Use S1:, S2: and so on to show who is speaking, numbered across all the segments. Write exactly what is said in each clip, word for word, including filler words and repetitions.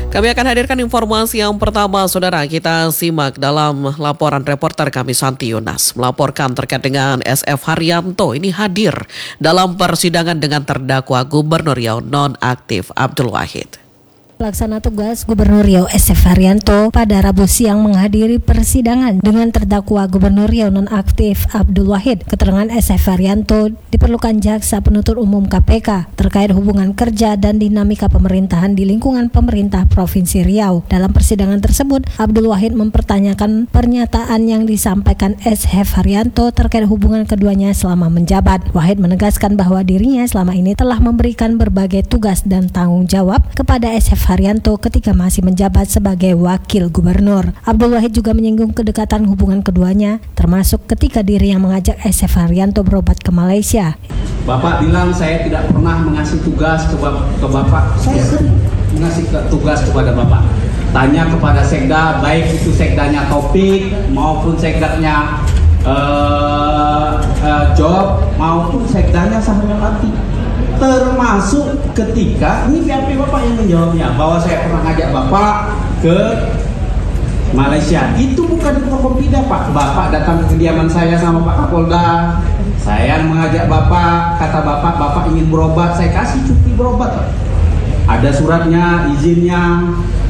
S1: Kami akan hadirkan informasi yang pertama, saudara. Kita simak dalam laporan reporter kami Santi Yunas melaporkan terkait dengan S F Haryanto ini hadir dalam persidangan dengan terdakwa Gubernur Riau nonaktif Abdul Wahid.
S2: Pelaksana tugas Gubernur Riau S F Haryanto pada Rabu siang menghadiri persidangan dengan terdakwa Gubernur Riau nonaktif Abdul Wahid. Keterangan S F Haryanto diperlukan Jaksa Penuntut Umum K P K terkait hubungan kerja dan dinamika pemerintahan di lingkungan pemerintah Provinsi Riau. Dalam persidangan tersebut, Abdul Wahid mempertanyakan pernyataan yang disampaikan S F Haryanto terkait hubungan keduanya selama menjabat. Wahid menegaskan bahwa dirinya selama ini telah memberikan berbagai tugas dan tanggung jawab kepada S F Haryanto ketika masih menjabat sebagai wakil gubernur. Abdul Wahid juga menyinggung kedekatan hubungan keduanya, termasuk ketika dirinya mengajak S F Haryanto berobat ke Malaysia.
S3: Bapak bilang saya tidak pernah mengasih tugas ke, ke Bapak. Saya sering mengasih tugas kepada Bapak. Tanya kepada sekda, baik itu sekdanya Taufik maupun sekdanya uh, uh, Job maupun sekdanya Sahriyati. Termasuk ketika ini V I P Bapak yang menjawabnya bahwa saya pernah ngajak Bapak ke Malaysia. Itu bukan di Forkompida, Pak. Bapak datang ke kediaman saya sama Pak Kapolda. Saya mengajak Bapak, kata Bapak, Bapak ingin berobat, saya kasih cuti berobat. Ada suratnya, izinnya.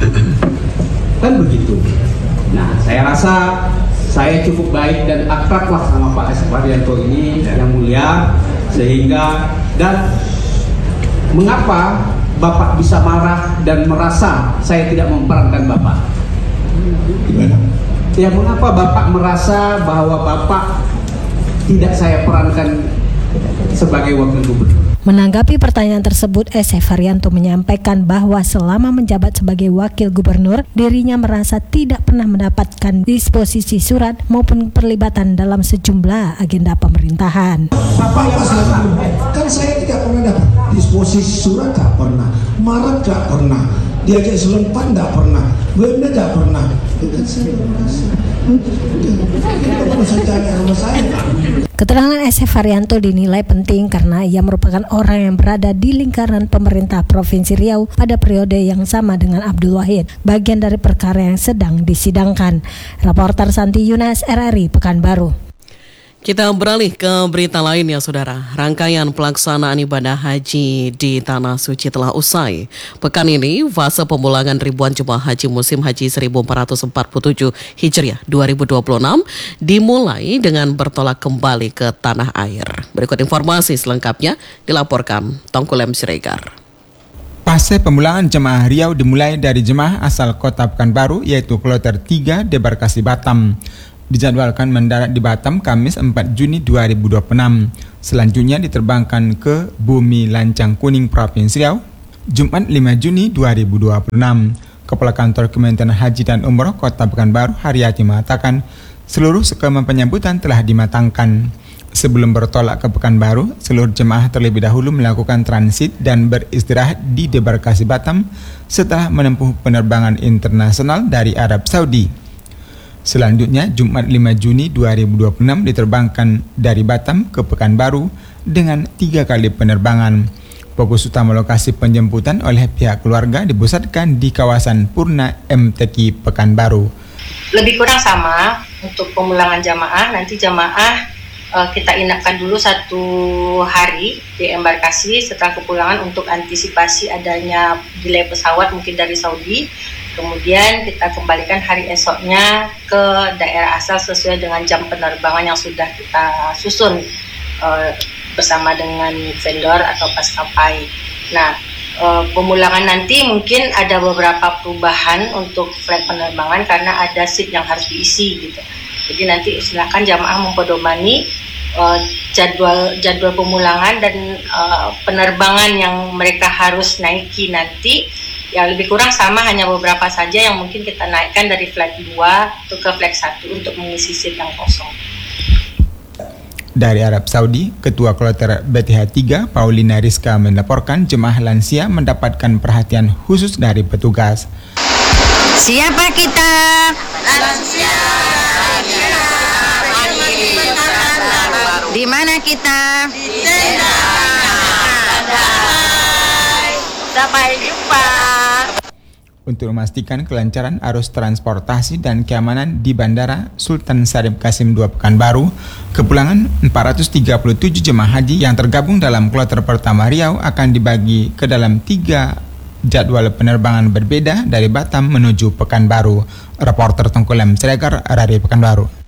S3: Kan begitu. Nah, saya rasa saya cukup baik dan akrab lah sama Pak S F Haryanto ini yang mulia, sehingga dan mengapa Bapak bisa marah dan merasa saya tidak memperankan Bapak? Gimana? Ya, mengapa Bapak merasa bahwa Bapak tidak saya perankan sebagai wakil gubernur?
S2: Menanggapi pertanyaan tersebut, S F Haryanto menyampaikan bahwa selama menjabat sebagai wakil gubernur, dirinya merasa tidak pernah mendapatkan disposisi surat maupun perlibatan dalam sejumlah agenda pemerintahan.
S4: Bapak yang selalu, kan saya tidak pernah dapat disposisi surat, tak pernah, marat tak pernah, diajak selempan tak pernah, benda tak pernah. Kan saya merasa, saya tanya sama saya.
S2: Keterangan S F Haryanto dinilai penting karena ia merupakan orang yang berada di lingkaran pemerintah Provinsi Riau pada periode yang sama dengan Abdul Wahid, bagian dari perkara yang sedang disidangkan. Reporter Santi Yunas, R R I Pekanbaru.
S1: Kita beralih ke berita lain ya, saudara. Rangkaian pelaksanaan ibadah haji di Tanah Suci telah usai. Pekan ini, fase pemulangan ribuan jemaah haji musim haji seribu empat ratus empat puluh tujuh Hijriah dua ribu dua puluh enam dimulai dengan bertolak kembali ke tanah air. Berikut informasi selengkapnya dilaporkan Tongkulem Siregar.
S5: Fase pemulangan jemaah Riau dimulai dari jemaah asal Kota Pekanbaru, yaitu Kloter tiga Debarkasi Batam. Dijadwalkan mendarat di Batam Kamis empat Juni dua ribu dua puluh enam. Selanjutnya diterbangkan ke Bumi Lancang Kuning Provinsi Riau Jumat lima Juni dua ribu dua puluh enam. Kepala Kantor Kementerian Haji dan Umroh Kota Pekanbaru Haryati mengatakan seluruh skema penyambutan telah dimatangkan. Sebelum bertolak ke Pekanbaru, seluruh jemaah terlebih dahulu melakukan transit dan beristirahat di Debarkasi Batam setelah menempuh penerbangan internasional dari Arab Saudi. Selanjutnya, Jumat lima Juni dua ribu dua puluh enam diterbangkan dari Batam ke Pekanbaru dengan tiga kali penerbangan. Fokus utama lokasi penjemputan oleh pihak keluarga dipusatkan di kawasan Purna M T Q Pekanbaru.
S6: Lebih kurang sama untuk pemulangan jamaah. Nanti jamaah uh, kita inapkan dulu satu hari di embarkasi setelah kepulangan untuk antisipasi adanya delay pesawat mungkin dari Saudi. Kemudian kita kembalikan hari esoknya ke daerah asal sesuai dengan jam penerbangan yang sudah kita susun uh, bersama dengan vendor atau maskapai. Nah, uh, pemulangan nanti mungkin ada beberapa perubahan untuk flight penerbangan karena ada seat yang harus diisi gitu. Jadi nanti silakan jamaah mempedomani uh, jadwal jadwal pemulangan dan uh, penerbangan yang mereka harus naiki nanti. Ya lebih kurang sama, hanya beberapa saja yang mungkin kita naikkan dari flight dua ke flight satu untuk mengisi seat yang kosong.
S5: Dari Arab Saudi, Ketua Kloter B T H tiga Paulina Rizka melaporkan jemaah lansia mendapatkan perhatian khusus dari petugas.
S7: Siapa kita?
S6: Lansia.
S7: Di mana kita?
S6: Di tenda.
S7: Sampai jumpa.
S5: untuk memastikan kelancaran arus transportasi dan keamanan di Bandara Sultan Syarif Qasim dua Pekanbaru. Kepulangan empat ratus tiga puluh tujuh jemaah haji yang tergabung dalam kloter pertama Riau akan dibagi ke dalam tiga jadwal penerbangan berbeda dari Batam menuju Pekanbaru. Reporter Tengkulem Siregar dari Pekanbaru.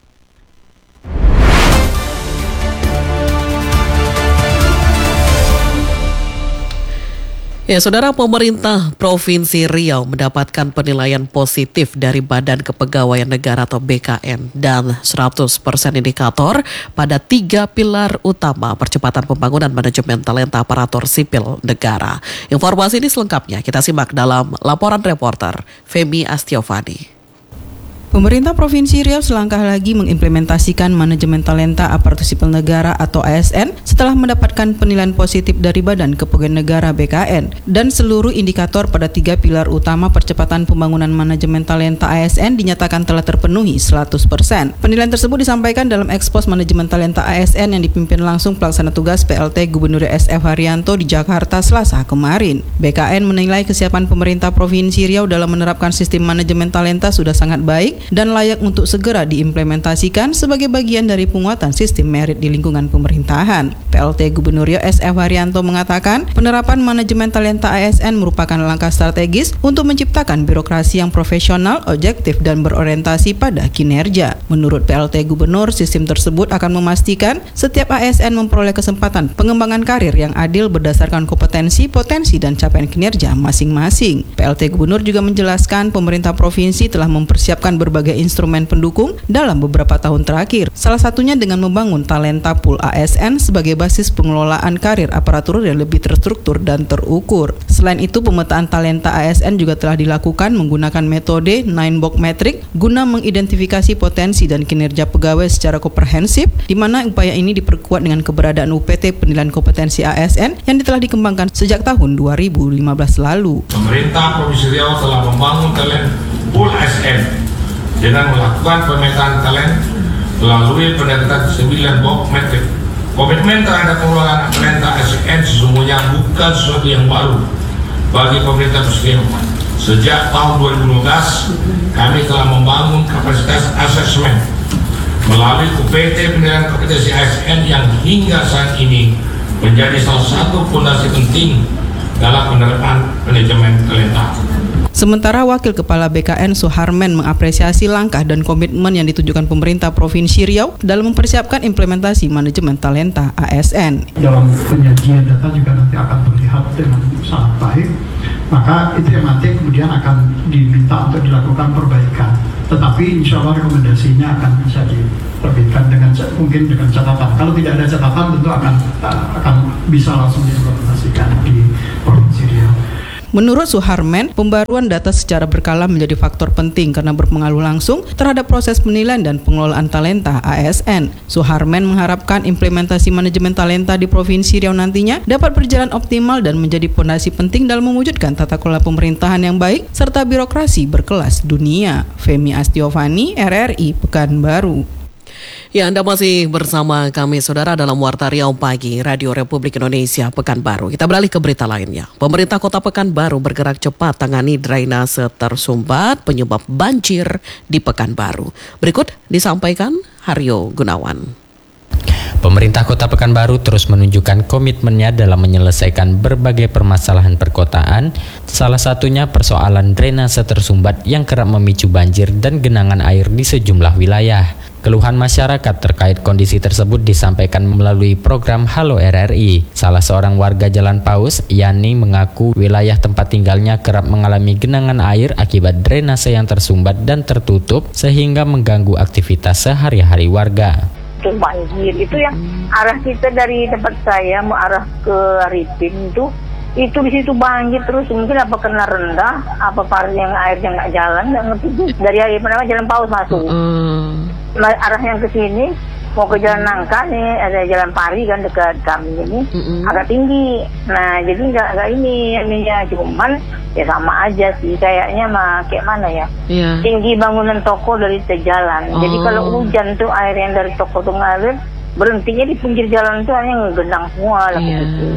S1: Ya, Saudara, pemerintah Provinsi Riau mendapatkan penilaian positif dari Badan Kepegawaian Negara atau B K N dan seratus persen indikator pada tiga pilar utama percepatan pembangunan manajemen talenta aparatur sipil negara. Informasi ini selengkapnya kita simak dalam laporan reporter Femi Astiovani.
S8: Pemerintah Provinsi Riau selangkah lagi mengimplementasikan manajemen talenta aparatur sipil negara atau A S N setelah mendapatkan penilaian positif dari Badan Kepegawaian Negara B K N dan seluruh indikator pada tiga pilar utama percepatan pembangunan manajemen talenta A S N dinyatakan telah terpenuhi seratus persen. Penilaian tersebut disampaikan dalam ekspos manajemen talenta A S N yang dipimpin langsung pelaksana tugas P L T Gubernur S F Haryanto di Jakarta Selasa kemarin. B K N menilai kesiapan pemerintah Provinsi Riau dalam menerapkan sistem manajemen talenta sudah sangat baik dan layak untuk segera diimplementasikan sebagai bagian dari penguatan sistem merit di lingkungan pemerintahan. P L T Gubernur Riau S F Haryanto mengatakan penerapan manajemen talenta A S N merupakan langkah strategis untuk menciptakan birokrasi yang profesional, objektif, dan berorientasi pada kinerja. Menurut P L T Gubernur, sistem tersebut akan memastikan setiap A S N memperoleh kesempatan pengembangan karir yang adil berdasarkan kompetensi, potensi, dan capaian kinerja masing-masing. P L T Gubernur juga menjelaskan pemerintah provinsi telah mempersiapkan berbagai berbagai instrumen pendukung dalam beberapa tahun terakhir. Salah satunya dengan membangun talenta pool A S N sebagai basis pengelolaan karir aparatur yang lebih terstruktur dan terukur. Selain itu, pemetaan talenta A S N juga telah dilakukan menggunakan metode nine box metric guna mengidentifikasi potensi dan kinerja pegawai secara komprehensif, di mana upaya ini diperkuat dengan keberadaan U P T penilaian kompetensi A S N yang telah dikembangkan sejak tahun dua ribu lima belas lalu.
S9: Pemerintah Provinsi Riau telah membangun talent pool A S N dengan melakukan pemetaan talent melalui pendekatan sembilan box metric. Komitmen terhadap pengelolaan talenta A S N sesungguhnya bukan sesuatu yang baru bagi pemerintah Provinsi Riau. Sejak tahun dua ribu lima belas, kami telah membangun kapasitas asesmen melalui U P T penilaian kompetensi A S N yang hingga saat ini menjadi salah satu fondasi penting dalam penerapan manajemen talenta.
S8: Sementara Wakil Kepala B K N Suharmen mengapresiasi langkah dan komitmen yang ditujukan pemerintah Provinsi Riau dalam mempersiapkan implementasi manajemen talenta A S N.
S10: Dalam penyajian data juga nanti akan terlihat dengan sangat baik, maka itu yang nanti kemudian akan diminta untuk dilakukan perbaikan. Tetapi insya Allah rekomendasinya akan bisa diterbitkan dengan mungkin dengan catatan. Kalau tidak ada catatan tentu akan akan bisa langsung diimplementasikan di Provinsi Riau.
S8: Menurut Suharmen, pembaruan data secara berkala menjadi faktor penting karena berpengaruh langsung terhadap proses penilaian dan pengelolaan talenta A S N. Suharmen mengharapkan implementasi manajemen talenta di Provinsi Riau nantinya dapat berjalan optimal dan menjadi fondasi penting dalam mewujudkan tata kelola pemerintahan yang baik serta birokrasi berkelas dunia. Femi Astiovani, R R I, Pekanbaru.
S1: Ya, Anda masih bersama kami, Saudara, dalam Warta Riau Pagi, Radio Republik Indonesia, Pekanbaru. Kita beralih ke berita lainnya. Pemerintah Kota Pekanbaru bergerak cepat tangani drainase tersumbat penyebab banjir di Pekanbaru. Berikut disampaikan Haryo Gunawan.
S11: Pemerintah Kota Pekanbaru terus menunjukkan komitmennya dalam menyelesaikan berbagai permasalahan perkotaan, salah satunya persoalan drainase tersumbat yang kerap memicu banjir dan genangan air di sejumlah wilayah. Keluhan masyarakat terkait kondisi tersebut disampaikan melalui program Halo R R I. Salah seorang warga Jalan Paus, Yani, mengaku wilayah tempat tinggalnya kerap mengalami genangan air akibat drainase yang tersumbat dan tertutup sehingga mengganggu aktivitas sehari-hari warga.
S12: Itu banjir, itu yang arah kita dari tempat saya mau arah ke Arifin itu itu di situ banjir terus, mungkin apa kena rendah, apa par yang airnya nggak jalan, nggak ngerti tuh. Dari air mana Jalan Paus masuk, mm. arah yang ke sini mau ke Jalan Nangka nih, ada Jalan Pari kan dekat kami ini, mm-hmm. agak tinggi. Nah jadi nggak nggak ini ininya, cuman ya sama aja sih kayaknya mah kayak mana ya, yeah. tinggi bangunan toko dari jalan. Oh. Jadi kalau hujan tuh air yang dari toko tuh ngalir, berhentinya di pinggir jalan tuh hanya ngegendang semua lah yeah. gitu.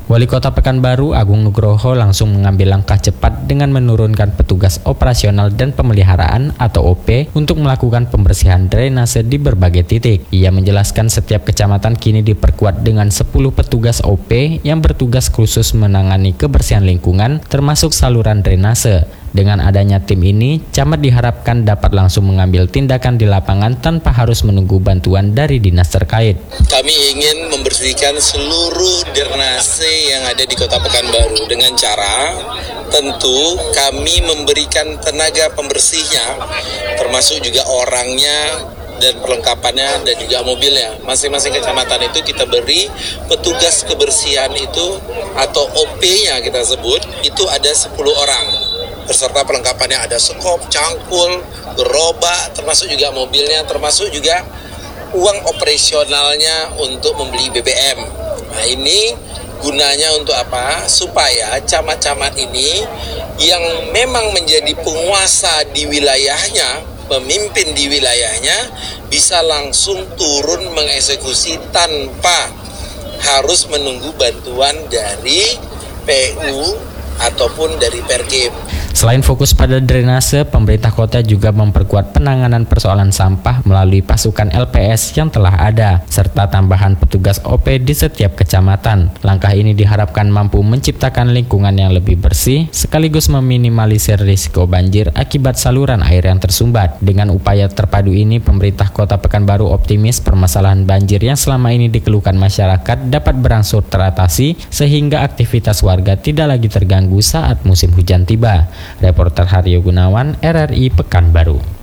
S11: Wali Kota Pekanbaru Agung Nugroho langsung mengambil langkah cepat dengan menurunkan petugas operasional dan pemeliharaan atau O P untuk melakukan pembersihan drainase di berbagai titik. Ia menjelaskan setiap kecamatan kini diperkuat dengan sepuluh petugas O P yang bertugas khusus menangani kebersihan lingkungan termasuk saluran drainase. Dengan adanya tim ini, camat diharapkan dapat langsung mengambil tindakan di lapangan tanpa harus menunggu bantuan dari dinas terkait.
S13: Kami ingin membersihkan seluruh drainase yang ada di Kota Pekanbaru dengan cara tentu kami memberikan tenaga pembersihnya, termasuk juga orangnya dan perlengkapannya dan juga mobilnya. Masing-masing kecamatan itu kita beri petugas kebersihan itu atau O P-nya kita sebut, itu ada sepuluh orang. Beserta perlengkapannya ada sekop, cangkul, gerobak, termasuk juga mobilnya, termasuk juga uang operasionalnya untuk membeli B B M. Nah ini gunanya untuk apa? Supaya camat-camat ini yang memang menjadi penguasa di wilayahnya, pemimpin di wilayahnya, bisa langsung turun mengeksekusi tanpa harus menunggu bantuan dari P U ataupun dari Perkim.
S11: Selain fokus pada drainase, pemerintah kota juga memperkuat penanganan persoalan sampah melalui pasukan L P S yang telah ada, serta tambahan petugas O P di setiap kecamatan. Langkah ini diharapkan mampu menciptakan lingkungan yang lebih bersih, sekaligus meminimalisir risiko banjir akibat saluran air yang tersumbat. Dengan upaya terpadu ini, pemerintah kota Pekanbaru optimis permasalahan banjir yang selama ini dikeluhkan masyarakat dapat berangsur teratasi, sehingga aktivitas warga tidak lagi terganggu saat musim hujan tiba. Reporter Haryo Gunawan, R R I Pekanbaru.